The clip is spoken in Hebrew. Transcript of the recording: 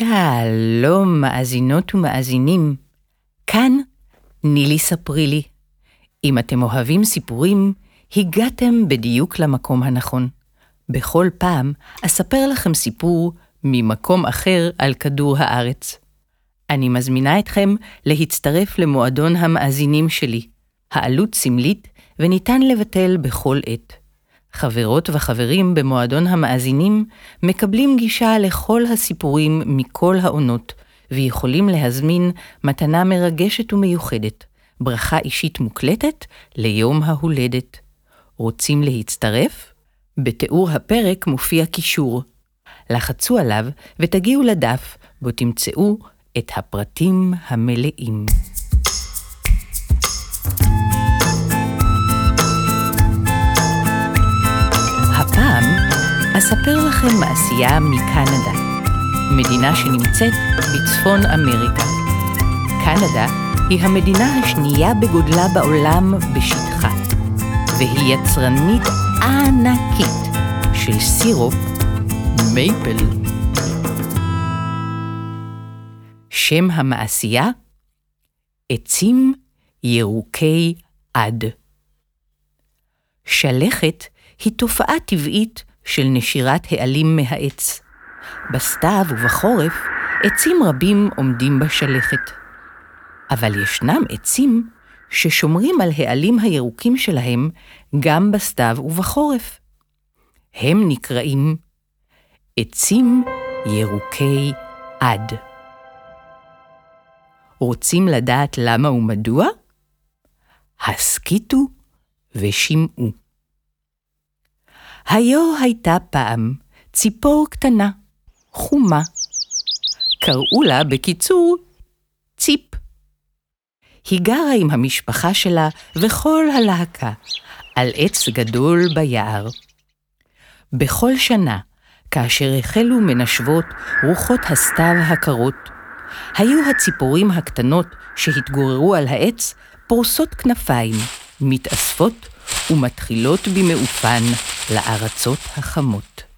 שלום מאזינות ומאזינים, כאן נילי ספרי לי. אם אתם אוהבים סיפורים, הגעתם בדיוק למקום הנכון. בכל פעם אספר לכם סיפור ממקום אחר על כדור הארץ. אני מזמינה אתכם להצטרף למועדון המאזינים שלי. העלות סמלית וניתן לבטל בכל עת. חברות וחברים במועדון המאזינים מקבלים גישה לכל הסיפורים מכל העונות, ויכולים להזמין מתנה מרגשת ומיוחדת, ברכה אישית מוקלטת ליום ההולדת. רוצים להצטרף? בתיאור הפרק מופיע קישור. לחצו עליו ותגיעו לדף, בו תמצאו את הפרטים המלאים. הפעם אספר לכם מעשייה מקנדה, מדינה שנמצאת בצפון אמריקה. קנדה היא המדינה השנייה בגודלה בעולם בשטחה, והיא יצרנית ענקית של סירופ מייפל. שם המעשייה? עצים ירוקי עד. שלכת היא תופעה טבעית של נשירת העלים מהעץ. בסתיו ובחורף עצים רבים עומדים בשלכת. אבל ישנם עצים ששומרים על העלים הירוקים שלהם גם בסתיו ובחורף. הם נקראים עצים ירוקי עד. רוצים לדעת למה ומדוע? הסכיתו ושמעו. היו הייתה פעם ציפור קטנה, חומה. קראו לה בקיצור ציפ. היא גרה עם המשפחה שלה וכל הלהקה על עץ גדול ביער. בכל שנה, כאשר החלו מנשבות רוחות הסתיו הקרות, היו הציפורים הקטנות שהתגוררו על העץ פורסות כנפיים, מתאספות ומתחילות במעופן לארצות החמות.